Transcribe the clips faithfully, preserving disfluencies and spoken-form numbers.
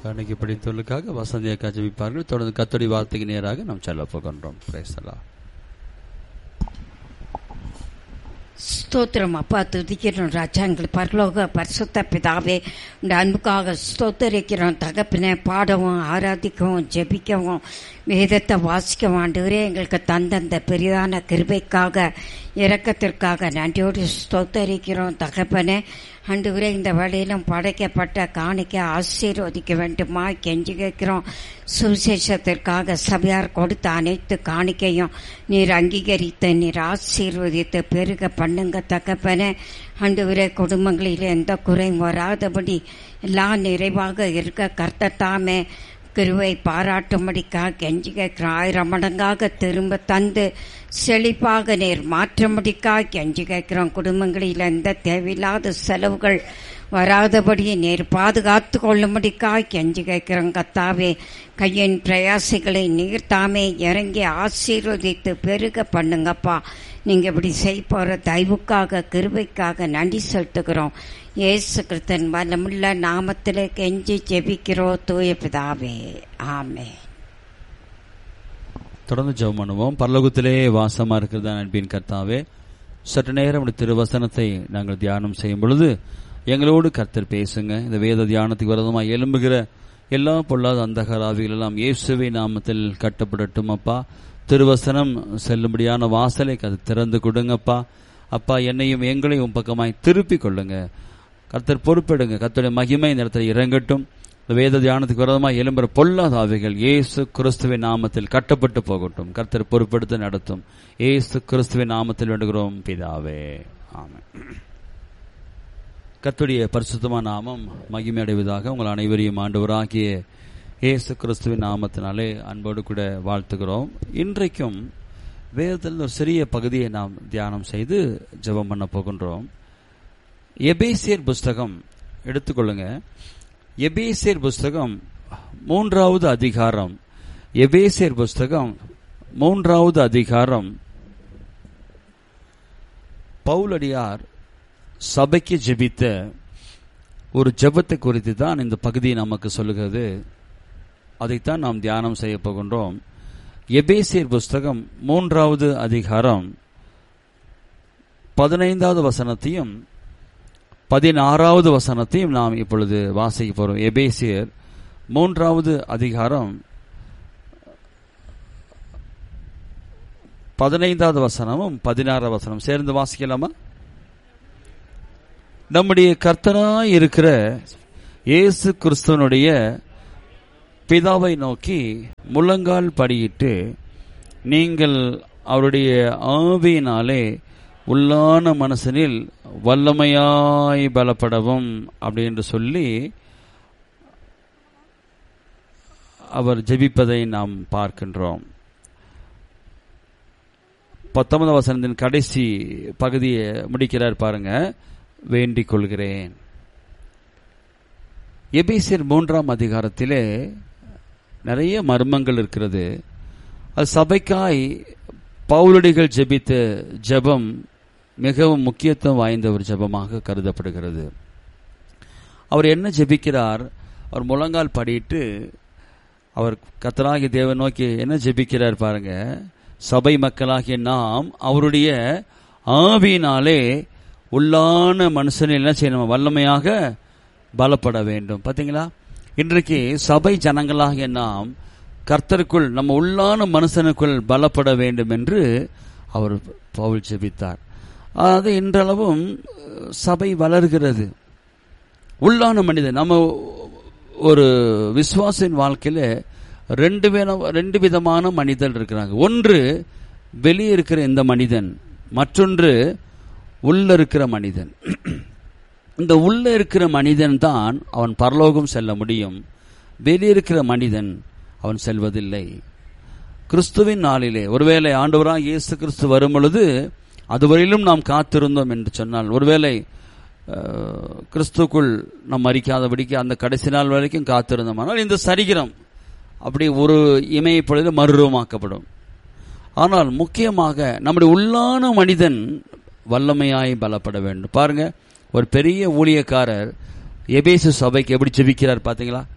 அன்னைக்கு படித்தவர்களுக்காக வசந்தியாக ஜெபிப்பார்கள். தொடர்ந்து கர்த்தருடைய வார்த்தைக்கு நேராக நாம் செல்ல போகின்றோம். Praise the Lord. ஸ்தோத்திரம் அப்பா, துதிக்கிறோம் ராஜா. எங்கள் பரலோக பரிசுத்த பிதாவே, இந்த அன்புக்காக ஸ்தோத்தரிக்கிறோம் தகப்பனே. பாடவும் ஆராதிக்கவும் ஜெபிக்கவும் வேதத்தை வாசிக்கவும் ஆண்டவரே எங்களுக்கு தந்தந்த பெரிதான கிருபைக்காக இரக்கத்திற்காக நன்றியோடு ஸ்தோத்தரிக்கிறோம் தகப்பனே. ஆண்டவரே இந்த வேளையிலும் படைக்கப்பட்ட காணிக்க ஆசீர்வதிக்க வேண்டுமா கெஞ்சி கேட்கிறோம். சுவிசேஷத்திற்காக சபையார் கொடுத்த அனைத்து காணிக்கையும் நீர் அங்கீகரித்து நீர் ஆசீர்வதித்து பெருக பண்ணுங்க தகப்பனே. ஆண்டவரே குடும்பங்களில் எந்த குறையும் வராதபடி எல்லாம் நிறைவாக இருக்க கர்த்தர் தாமே கிருபை பாராட்டும்படிக்காக கெஞ்சி கேட்கிறோம். ஆயிரம் மடங்காக திரும்ப தந்து செழிப்பாக நீர் மாற்றும்படிக்காக கெஞ்சி கேட்கிறோம். குடும்பங்களில் எந்த தேவையில்லாத செலவுகள் வராதபடி நீர் பாதுகாத்து கொள்ளும்படிக்காக கெஞ்சி கேட்கிறோம். கர்த்தாவே, கையின் பிரயாசிகளை நீர் தாமே இறங்கி ஆசீர்வதித்து பெருக பண்ணுங்கப்பா. நீங்க இப்படி செய்ய போற தயவுக்காக கிருபைக்காக நன்றி செலுத்துகிறோம். இயேசு கிறிஸ்தன் வல்லமுள்ள நாமத்திலே கெஞ்சி ஜெபிக்கிறோம் தூய பிதாவே, ஆமென். தொடர்ந்து ஜெபம் பண்ணுவோம். பரலோகத்திலே வாசமா இருக்கிறதா அன்பின் கர்த்தாவே, சற்று நேரம் உடைய திருவசனத்தை நாங்கள் தியானம் செய்யும் பொழுது எங்களோடு கர்த்தர் பேசுங்க. இந்த வேத தியானத்துக்கு விரதமாக எழும்புகிற எல்லா பொல்லாத அந்தகார ஆவிகள் எல்லாம் இயேசுவை நாமத்தில் கட்டப்படட்டும் அப்பா. திருவசனம் செல்லும்படியான வாசலை அது திறந்து கொடுங்கப்பா. அப்பா, என்னையும் எங்களையும் பக்கமாய் திருப்பி கொள்ளுங்க. கர்த்தர் பொறுப்பெடுங்க. கர்த்தருடைய மகிமை இந்த இடத்துல இறங்கட்டும். இந்த வேத தியானத்துக்கு விரதமாக எழும்புற பொல்லாத ஆவிகள் இயேசு கிறிஸ்துவின் நாமத்தில் கட்டப்பட்டு போகட்டும். கர்த்தர் பொறுப்பெடுத்து நடத்தும். இயேசு கிறிஸ்துவின் நாமத்தில் வேண்டுகிறோம் பிதாவே, ஆமென். கர்த்தருடைய பரிசுத்தமான நாமம் மகிமை அடைவதாக உங்கள் அனைவரையும் ஆண்டவராகிய இயேசு கிறிஸ்துவின் நாமத்தினாலே அன்போடு கூட வாழ்த்துகிறோம். இன்றைக்கும் வேதத்தில் ஒரு சிறிய பகுதியை நாம் தியானம் செய்து ஜெபம் பண்ண போகின்றோம். எபேசியர் புஸ்தகம் எடுத்துக்கொள்ளுங்க. எபேசியர் புஸ்தகம் மூன்றாவது அதிகாரம். எபேசியர் புஸ்தகம் மூன்றாவது அதிகாரம். பவுலடியார் சபைக்கு ஜெபித்த ஒரு ஜெபத்தை குறித்து தான் இந்த பகுதி நமக்கு சொல்லுகிறது. அதைத்தான் நாம் தியானம் செய்ய போகின்றோம். எபேசியர் புஸ்தகம் மூன்றாவது அதிகாரம் பதினைந்தாவது வசனத்தையும் பதினாறாவது வசனத்தையும் நாம் இப்பொழுது வாசிக்க போறோம். எபேசியர் மூன்றாவது அதிகாரம் பதினைந்தாவது வசனமும் பதினாறாவது வசனம் சேர்ந்து வாசிக்கலாமா? நம்முடைய கர்த்தராய் இருக்கிற இயேசு கிறிஸ்துவனுடைய பிதாவை நோக்கி முழங்கால் படியிட்டு நீங்கள் அவருடைய ஆவியினாலே உள்ளான மனசனில் வல்லமையாய் பலப்படவும் அப்படின்னு சொல்லி அவர் ஜெபிப்பதை நாம் பார்க்கின்றோம். பத்தொன்பதாம் வசனத்தின் கடைசி பகுதியை முடிக்கிறார் பாருங்க. வேண்டிக் கொள்கிறேன். எபேசியர் மூன்றாம் அதிகாரத்திலே நிறைய மர்மங்கள் இருக்கிறது. அது சபைக்காய் பவுலடிகள் ஜெபித்த ஜெபம் மிகவும் முக்கியத்துவம் வாய்ந்த ஒரு ஜெபமாக கருதப்படுகிறது. அவர் என்ன ஜெபிக்கிறார்? அவர் முழங்கால் படியிட்டு அவர் கர்த்தராகிய தேவனை நோக்கி என்ன ஜெபிக்கிறார் பாருங்க. சபை மக்களாகிய நாம் அவருடைய ஆவியினாலே உள்ளான மனுஷனை என்ன செய்யணும்? வல்லமையாக பலப்பட வேண்டும். பார்த்தீங்களா, இன்றைக்கு சபை ஜனங்களாகிய நாம் கர்த்தருக்குள் நம்ம உள்ளான மனுஷனுக்குள் பலப்பட வேண்டும் என்று அவர் பவுல் ஜெபித்தார். அது இன்றளவும் சபை வளர்கிறது. உள்ளான மனிதன் நம்ம ஒரு விசுவாசின் வாழ்க்கையில ரெண்டு ரெண்டு விதமான மனிதன் இருக்கிறாங்க. ஒன்று வெளியே இருக்கிற இந்த மனிதன், மற்றொன்று உள்ள இருக்கிற மனிதன். இந்த உள்ள இருக்கிற மனிதன் தான் அவன் பரலோகம் செல்ல முடியும். வெளியிருக்கிற மனிதன் அவன் செல்வதில்லை. கிறிஸ்துவின் நாளிலே ஒருவேளை ஆண்டவராக இயேசு கிறிஸ்து வரும் பொழுது அதுவரையிலும் நாம் காத்திருந்தோம் என்று சொன்னால், ஒருவேளை கிறிஸ்துக்குள் நாம் மரிக்காதபடிக்கு அந்த கடைசி நாள் வரைக்கும் காத்திருந்தோம். ஆனால் இந்த சரீரம் அப்படி ஒரு இமய பொழுது மறுரூபமாக்கப்படும். ஆனால் முக்கியமாக நம்முடைய உள்ளான மனிதன் வல்லமையாய் பலப்பட வேண்டும். பாருங்க, ஒரு பெரிய ஊழியக்காரர் எபேசு சபைக்கு எப்படி ஜெபிக்கிறார் பார்த்தீங்களா?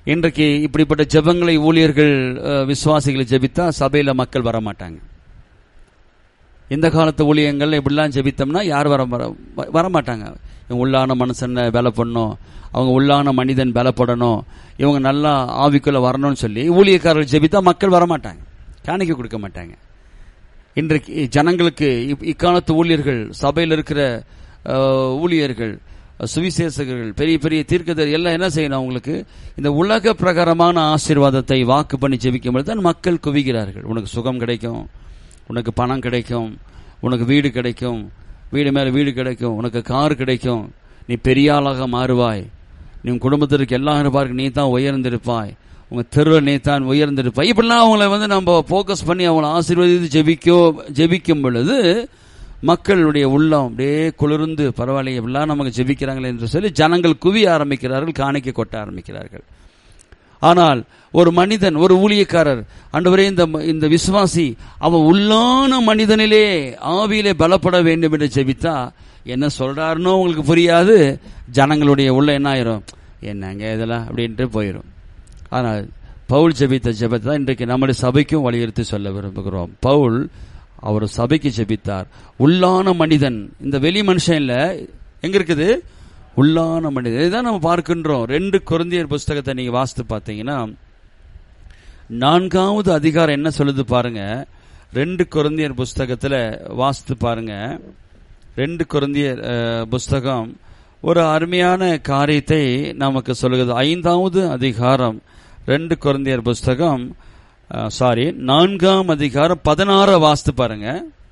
இன்றைக்கு இப்படிப்பட்ட ஜெபங்களை ஊழியர்கள் விசுவாசிகளை ஜெபித்தா சபையில மக்கள் வரமாட்டாங்க. இந்த காலத்து ஊழியங்கள் இப்படிலாம் ஜெபித்தோம்னா யார் வர வரமாட்டாங்க. இவங்க உள்ளான மனுஷனை பலப்படணும், அவங்க உள்ளான மனிதன் பலப்படணும், இவங்க நல்லா ஆவிக்குள்ள வரணும்னு சொல்லி ஊழியக்காரர்கள் ஜெபித்தா மக்கள் வரமாட்டாங்க, காணிக்கை கொடுக்க மாட்டாங்க. இன்றைக்கு ஜனங்களுக்கு இக்காலத்து ஊழியர்கள், சபையில் இருக்கிற ஊழியர்கள், சுவிசேஷகர்கள், பெரிய பெரிய தீர்க்கதரிசி எல்லாம் என்ன செய்யணும்? அவங்களுக்கு இந்த உலக பிரகாரமான ஆசீர்வாதத்தை வாக்கு பண்ணி ஜெபிக்கும்போது தான் மக்கள் குவிக்கிறார்கள். உனக்கு சுகம் கிடைக்கும், உனக்கு பணம் கிடைக்கும், உனக்கு வீடு கிடைக்கும், வீடு மேல வீடு கிடைக்கும், உனக்கு கார் கிடைக்கும், நீ பெரிய ஆளாக மாறுவாய், நீ உன் குடும்பத்திற்கு எல்லா இருப்பாருக்கு நீ தான் உயர்ந்திருப்பாய், உங்க தெருவில் நீ தான் உயர்ந்திருப்பாய். இப்படிலாம் அவங்கள வந்து நம்ம போக்கஸ் பண்ணி அவங்களை ஆசீர்வதித்து ஜெபிக்கோ ஜெபிக்கும் பொழுது மக்களுடைய உள்ளம் அப்படியே குளிர்ந்து பரவாயில்ல எப்படிலாம் நமக்கு ஜெபிக்கிறாங்களே என்று சொல்லி ஜனங்கள் குவிய ஆரம்பிக்கிறார்கள், காணிக்கை கொட்ட ஆரம்பிக்கிறார்கள். ஆனால் ஒரு மனிதன், ஒரு ஊழியக்காரர், ஆண்டவரே இந்த இந்த விசுவாசி அவன் உள்ளான மனிதனிலே ஆவியிலே பலப்பட வேண்டும் என்று ஜெபித்தா என்ன சொல்றாருன்னு உங்களுக்கு புரியாது. ஜனங்களுடைய உள்ள என்ன ஆயிரும், என்னங்க இதெல்லாம் அப்படின்ட்டு போயிடும். ஆனால் பவுல் ஜெபித்த ஜெபத்தை தான் இன்றைக்கு நம்முடைய சபைக்கும் வலியுறுத்தி சொல்ல விரும்புகிறோம். பவுல் அவர் சபைக்கு ஜெபித்தார். உள்ளான மனிதன், இந்த வெளி மனுஷன் இல்ல, எங்க இருக்குது? உள்ளான மனிதன். இதுதான் நம்ம பார்க்கின்றோம். ரெண்டு கொரிந்தியர் புஸ்தகத்தை நீங்க வாசித்து பார்த்தீங்கன்னா நான்காவது அதிகாரம் என்ன சொல்லுது பாருங்க. ரெண்டு கொரிந்தியர் புஸ்தகத்துல வாசித்து பாருங்க. ரெண்டு கொரிந்தியர் புஸ்தகம் ஒரு அருமையான காரியத்தை நமக்கு சொல்லுகிறது. ஐந்தாவது அதிகாரம் ரெண்டு கொரிந்தியர் புஸ்தகம், சாரி நான்காம் அதிகாரம் பதினாறு வாசித்து பாருங்க.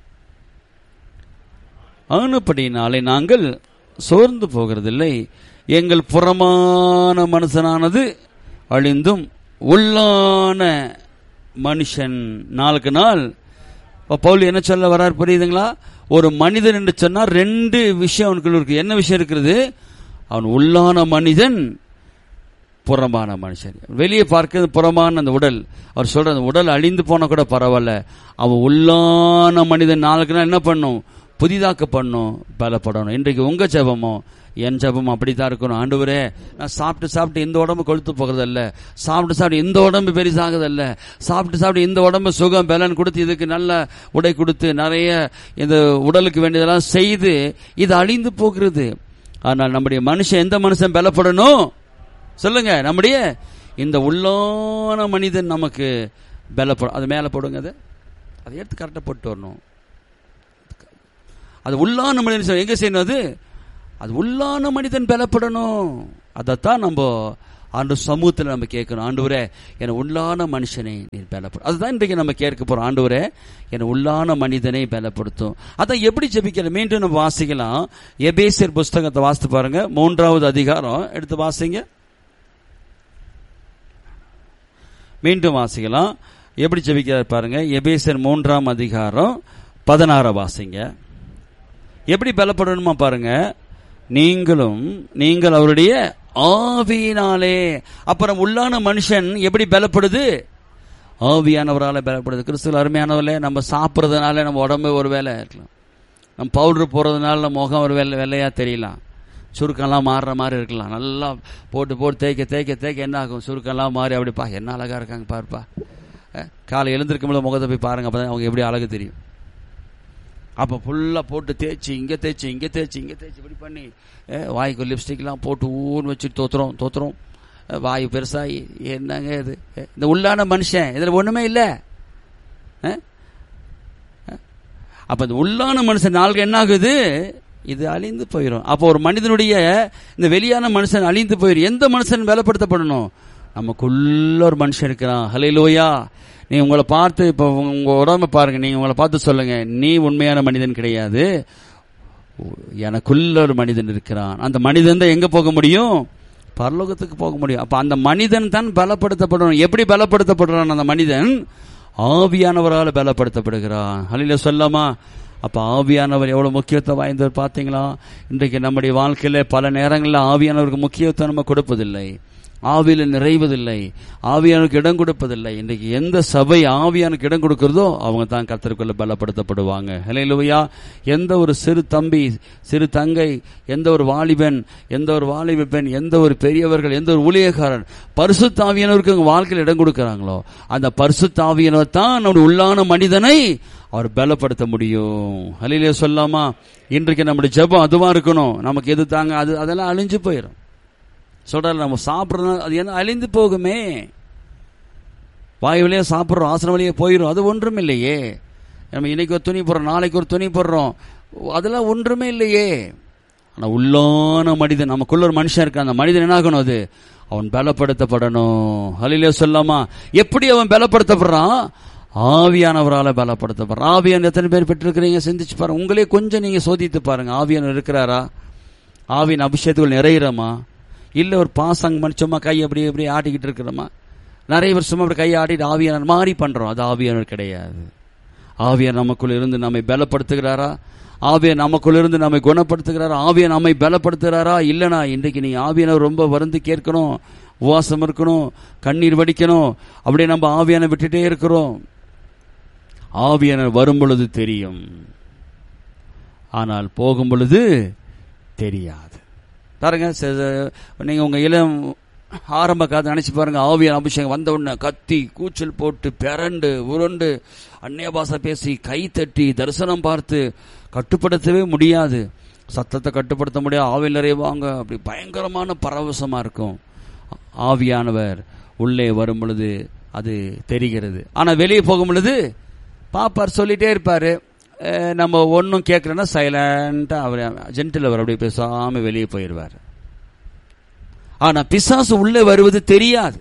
ஆனபடினாலே நாங்கள் சோர்ந்து போகிறதில்லை, எங்கள் புறமான மனுஷனானது அழிந்தும் உள்ளான மனுஷன் நாளுக்கு நாள். பவுல் என்ன சொல்ல வர்றார் புரியுதுங்களா? ஒரு மனிதன் என்று சொன்னா ரெண்டு விஷயம் அவனுக்குள்ள இருக்கு. என்ன விஷயம் இருக்கிறது? அவன் உள்ளான மனிதன், புறமான மனுஷன். வெளியே பார்க்கிறது புறமான அந்த உடல். அவர் சொல்ற அந்த உடல் அழிந்து போன கூட பரவாயில்ல, அவன் உள்ளான மனிதன் நாளுக்கு நாள் என்ன பண்ணும்? புதிதாக்க பண்ணும், பலப்படணும். இன்றைக்கு உங்க ஜெபமோ என் ஜெபம் அப்படித்தான் இருக்கணும். ஆண்டவரே, நான் சாப்பிட்டு சாப்பிட்டு இந்த உடம்பு கொழுத்து போகிறதல்ல, சாப்பிட்டு சாப்பிட்டு இந்த உடம்பு பெரிசாகுதல்ல, சாப்பிட்டு சாப்பிட்டு இந்த உடம்பு சுகம் பலன் கொடுத்து இதுக்கு நல்ல உடை கொடுத்து நிறைய இந்த உடலுக்கு வேண்டியதெல்லாம் செய்து இது அழிந்து போகிறது. ஆனால் நம்முடைய மனுஷன், எந்த மனுஷன் பலப்படணும் சொல்லுங்க? நம்முடைய இந்த உள்ளான மனிதன் நமக்கு பலப்படும். அது மேல போடுங்க, அதை அதை எடுத்து கரெக்டாக போட்டு வரணும். அது உள்ளான மனிதன் எங்க செய்யணும்? அது அது உள்ளான மனிதன் பலப்படணும். அதைத்தான் நம்ம ஆண்டு சமூகத்தில் நம்ம கேட்கணும். ஆண்டவரே, என் உள்ளான மனுஷனை நீ பலப்படும். அதுதான் இன்றைக்கு நம்ம கேட்க போறோம். ஆண்டவரே, என் உள்ளான மனிதனை பலப்படுத்தும். அதான் எப்படி ஜெபிக்கல? மீண்டும் நம்ம வாசிக்கலாம். எபேசியர் புஸ்தகத்தை வாசித்து பாருங்க, மூன்றாவது அதிகாரம் எடுத்து வாசிங்க. மீண்டும் வாசிக்கலாம். எப்படி ஜெபிக்கிறார் பாருங்க. எபேசியர் மூன்றாம் அதிகாரம் பதினாறு வாசிங்க. எப்படி பலப்படணுமா பாருங்க. நீங்களும் நீங்கள் அவருடைய ஆவியினாலே. அப்புறம் உள்ளான மனுஷன் எப்படி பலப்படுது? ஆவியானவரால பலப்படுது. கிறிஸ்துவ அருமையானவர்களே, நம்ம சாப்பிட்றதுனால நம்ம உடம்பு ஒரு வேலை இருக்கலாம், நம்ம பவுடர் போடுறதுனால நம்ம முகம் ஒரு வேலை வெள்ளையா தெரியலாம், சுருக்கெல்லாம் மாறுற மாதிரி இருக்கலாம். நல்லா போட்டு போட்டு தேய்க்க தேய்க்க தேய்க்க என்ன ஆகும்? சுருக்கெல்லாம் மாறி அப்படிப்பா என்ன அழகா இருக்காங்க பாருப்பா. காலை எழுந்திருக்கும் போது முகத்தை போய் பாருங்க, அப்பதான் அவங்க எப்படி அழகு தெரியும். அப்போ ஃபுல்லாக போட்டு தேய்ச்சி இங்கே தேய்ச்சி இங்கே தேய்ச்சி இங்கே தேய்ச்சி இப்படி பண்ணி வாய்க்கு லிப்ஸ்டிக்லாம் போட்டு ஊன்னு வச்சுட்டு தோத்துறோம் தோத்துறோம் வாய் பெருசாகி என்னங்க இது? இந்த உள்ளான மனுஷன் இதில் ஒன்றுமே இல்லை. அப்போ இந்த உள்ளான மனுஷன் நாளுக்கு என்ன ஆகுது? இது அழிந்து போயிடும். அப்போ ஒரு மனிதனுடைய இந்த வெளியான மனுஷன் அழிந்து போயிடும். எந்த மனுஷன் பலப்படுத்தப்படணும்? நமக்குள்ள ஒரு மனுஷன் இருக்கிறான். ஹல்லேலூயா. நீ உங்களை பார்த்து இப்போ உங்க உடம்பை பாருங்க, நீங்க உங்களை பார்த்து சொல்லுங்க, நீ உண்மையான மனிதன் கிடையாது, எனக்குள்ள ஒரு மனிதன் இருக்கிறான். அந்த மனிதன் தான் எங்க போக முடியும்? பரலோகத்துக்கு போக முடியும். அப்ப அந்த மனிதன் தான் பலப்படுத்தப்படணும். எப்படி பலப்படுத்தப்படுறான் அந்த மனிதன்? ஆவியானவரால் பலப்படுத்தப்படுகிறான். ஹல்லேலூயா சொல்லாமா? அப்ப ஆவியானவர் எவ்வளவு முக்கியத்துவம் வாய்ந்தவர் பார்த்தீங்களா? இன்றைக்கு நம்முடைய வாழ்க்கையில பல நேரங்களில் ஆவியானவருக்கு முக்கியத்துவம் நம்ம கொடுப்பதில்லை. ஆவியில நிறைவதில்லை, ஆவியானுக்கு இடம் கொடுப்பதில்லை. இன்றைக்கு எந்த சபை ஆவியானுக்கு இடம் கொடுக்கிறதோ அவங்க தான் கர்த்தருக்குள்ள பலப்படுத்தப்படுவாங்க. ஹல்லேலூயா. எந்த ஒரு சிறு தம்பி, சிறு தங்கை, எந்த ஒரு வாலிபன், எந்த ஒரு வாலிப பெண், எந்த ஒரு பெரியவர்கள், எந்த ஒரு ஊழியக்காரன் பரிசுத்த ஆவியானவருக்கு அவங்க வாழ்க்கையில் இடம் கொடுக்கிறாங்களோ அந்த பரிசுத்த ஆவியானவர் தான் நம்முடைய உள்ளான மனிதனை அவர் பலப்படுத்த முடியும். ஹல்லேலூயா சொல்லாமா? இன்றைக்கு நம்முடைய ஜெபம் அதுவா இருக்கணும். நமக்கு எது தாங்க அது அதெல்லாம் அழிஞ்சு போயிடும். சொல்றாரு, நம்ம சாப்பிட்றோம் அது என்ன அழிந்து போகுமே, வாய் வழியா சாப்பிட்றோம், ஆசன வழியே போயிடும், அது ஒன்றும் இல்லையே. நம்ம இன்னைக்கு ஒரு துணி போடுறோம், நாளைக்கு ஒரு துணி போடுறோம், அதெல்லாம் ஒன்றுமே இல்லையே. ஆனால் உள்ளான மனிதன், நமக்குள்ள ஒரு மனுஷன் இருக்கான், அந்த மனிதன் என்ன ஆகணும்? அது அவன் பலப்படுத்தப்படணும். ஹல்லேலூயா சொல்லாமா? எப்படி அவன் பலப்படுத்தப்படுறான்? ஆவியானவரால் பலப்படுத்தப்படுறான். ஆவியான் எத்தனை பேர் பெற்றிருக்கிறீங்க? சிந்திச்சு பாருங்க. உங்களே கொஞ்சம் நீங்க சோதித்து பாருங்க. ஆவியான் இருக்கிறாரா? ஆவியின் அபிஷேகத்துக்குள் நிறையிறோமா? இல்லை ஒரு பாசங்க மனுஷமா கை அப்படி எப்படி ஆட்டிக்கிட்டு இருக்கிறோமா? நிறைய வருஷமா அப்படி கையை ஆட்டிட்டு ஆவியானர் மாறி பண்றோம். அது ஆவியானர் கிடையாது. ஆவியார் நமக்குள்ள இருந்து நம்மை பலப்படுத்துகிறாரா? ஆவியார் நமக்குள்ள இருந்து நம்மை குணப்படுத்துகிறாரா? ஆவியார் நம்மை பலப்படுத்துகிறாரா? இல்லைனா இன்றைக்கு நீ ஆவியானர் ரொம்ப வருந்து கேட்கணும், உபவாசம் இருக்கணும், கண்ணீர் வடிக்கணும், அப்படியே நம்ம ஆவியானை விட்டுட்டே இருக்கிறோம். ஆவியானர் வரும் பொழுது தெரியும், ஆனால் போகும் பொழுது தெரியாது. பாருங்க, நீங்க உங்க இளம் ஆரம்ப காலத்தை நினைச்சு பாருங்க. ஆவியான அபிஷேகம் வந்த உடனே கத்தி கூச்சல் போட்டு பிறண்டு உருண்டு அந்நிய பாஷை பேசி கை தட்டி தரிசனம் பார்த்து கட்டுப்படுத்தவே முடியாது, சத்தத்தை கட்டுப்படுத்த முடியாது, ஆவியில் நிறைவாங்க, அப்படி பயங்கரமான பரவசமா இருக்கும். ஆவியானவர் உள்ளே வரும் பொழுது அது தெரிகிறது. ஆனா வெளியே போகும் பொழுது பாப்பார் சொல்லிட்டே இருப்பாரு, நம்ம ஒன்றும் கேட்கலன்னா சைலண்டா அவர் ஜென்டில் அவர் அப்படியே பேசாம வெளியே போயிடுவார். ஆனா பிசாசு உள்ளே வருவது தெரியாது,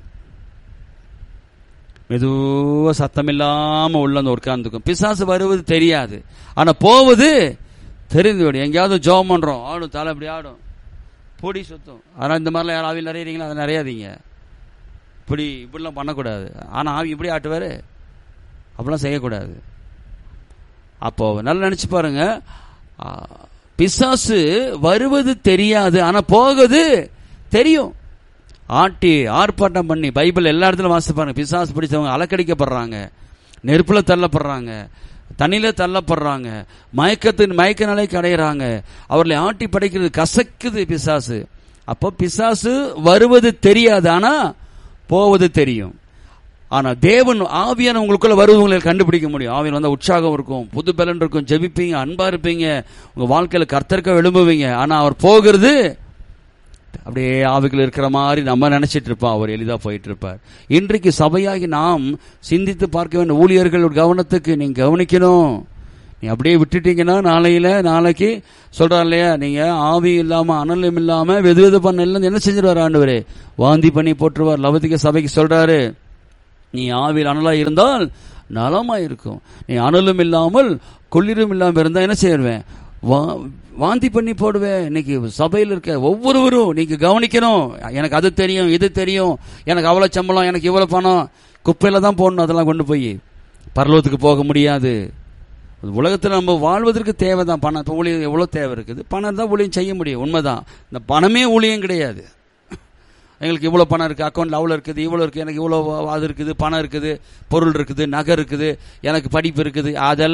மெதுவா சத்தம் இல்லாம உள்ள உட்கார்ந்துக்கும். பிசாசு வருவது தெரியாது, ஆனா போவது தெரிந்து. எங்கேயாவது ஜோம் பண்றோம், ஆடும், தலை அப்படி ஆடும், பொடி சுத்தம். ஆனா இந்த மாதிரிலாம் யாரும் ஆவியில் நிறையறீங்களா? அதை நிறையாதீங்க. இப்படி இப்படிலாம் பண்ணக்கூடாது. ஆனா ஆவி இப்படி ஆட்டுவாரு, அப்படிலாம் செய்யக்கூடாது. அப்போ நல்லா நினைச்சு பாருங்க, பிசாசு வருவது தெரியாது, ஆனா போகுது தெரியும். ஆட்டி ஆர்ப்பாட்டம் பண்ணி பைபிள் எல்லா இடத்துலும் வாசித்து பாருங்க. பிசாசு பிடிச்சவங்க அலக்கடிக்கப்படுறாங்க, நெருப்புல தள்ளப்படுறாங்க, தண்ணியில தள்ளப்படுறாங்க, மயக்கத்தின் மயக்க நிலைக்கு அடைகிறாங்க, அவர்களை ஆட்டி படைக்கிறது, கசக்குது பிசாசு. அப்போ பிசாசு வருவது தெரியாது, ஆனா போவது தெரியும். ஆனா தேவன் ஆவியான உங்களுக்குள்ள வருவது உங்களுக்கு கண்டுபிடிக்க முடியும். ஆவியான வந்தா உற்சாகம் இருக்கும், புது பலன் இருக்கும், ஜெபிப்பீங்க, அன்பா இருப்பீங்க, உங்க வாழ்க்கையில கர்த்தருக்க எழும்புவீங்க. ஆனா அவர் போகிறது அப்படியே ஆவிகள் இருக்கிற மாதிரி நம்ம நினைச்சிட்டு இருப்போம், அவர் எளிதா போயிட்டு இருப்பார். இன்றைக்கு சபையாகி நாம் சிந்தித்து பார்க்க வேண்டிய ஊழியர்கள் கவனத்துக்கு நீங்க கவனிக்கணும். நீ அப்படியே விட்டுட்டீங்கன்னா நாளையில நாளைக்கு சொல்றாரு இல்லையா, நீங்க ஆவி இல்லாம அனலும் இல்லாம வெது வெது பண்ண என்ன செஞ்சிருவார் ஆண்டவரே? வாந்தி பண்ணி போட்டுருவார். லவதிக சபைக்கு சொல்றாரு, நீ ஆவியில் அனலா இருந்தால் நலமா இருக்கும், நீ அனலும் இல்லாமல் குளிரும் இல்லாமல் இருந்தா என்ன செய்வேன்? வாந்தி பண்ணி போடுவேன். இன்னைக்கு சபையில் இருக்க ஒவ்வொருவரும் நீங்க கவனிக்கணும். எனக்கு அது தெரியும், இது தெரியும், எனக்கு அவ்வளவு சம்பளம், எனக்கு இவ்வளவு பணம், குப்பையில தான் போடணும். அதெல்லாம் கொண்டு போய் பரலோகத்துக்கு போக முடியாது. உலகத்தில் நம்ம வாழ்வதற்கு தேவைதான் பணம். இப்போ ஊழியம் எவ்வளவு தேவை இருக்குது, பணம் தான் ஊழியம் செய்ய முடியும், உண்மைதான். இந்த பணமே ஊழியம் கிடையாது. எங்களுக்கு இவ்வளோ பணம் இருக்குது, அக்கௌண்ட்டில் அவ்வளோ இருக்குது, இவ்வளோ இருக்குது, எனக்கு இவ்வளோ அது இருக்குது, பணம் இருக்குது, பொருள் இருக்குது, நகை இருக்குது, எனக்கு படிப்பு இருக்குது, அதெல்லாம்